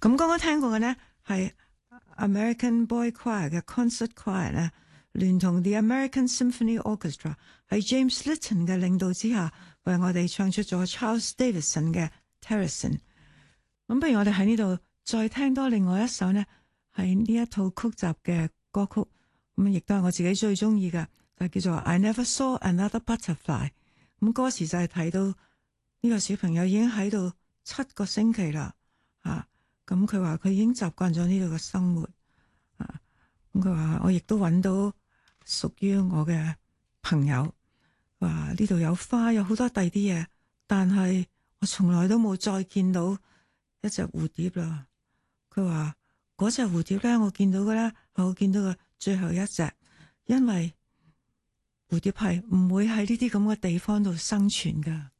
咁剛剛聽過嘅呢係 American Boy Choir 嘅 Concert Choir 呢，聯同 The American Symphony Orchestra 喺 James Litton 嘅領導之下，為我哋唱出咗 Charles Davidson 嘅 Terracin。咁不如我哋喺呢度再聽多另外一首呢，係呢一套曲集嘅歌曲，咁亦都係我自己最中意嘅，就叫做 I Never Saw Another Butterfly。咁歌詞就係提到呢個小朋友已經喺度7個星期啦，咁佢話佢已經習慣咗呢度嘅生活，咁佢話我亦都揾到屬於我嘅朋友，話呢度有花有好多第啲嘢，但係我從來都冇再見到一隻蝴蝶啦。佢話嗰隻蝴蝶咧，我見到嘅咧係我見到嘅最後一隻，因為蝴蝶係唔會喺呢啲咁嘅地方度生存噶。